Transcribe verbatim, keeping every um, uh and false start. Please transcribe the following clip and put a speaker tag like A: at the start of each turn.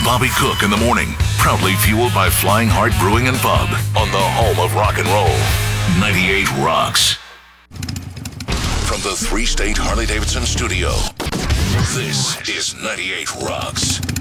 A: Bobby Cook in the morning. Proudly fueled by Flying Heart Brewing and Pub on the home of rock and roll. ninety-eight Rocks. From the three-state Harley-Davidson studio, this is ninety-eight Rocks.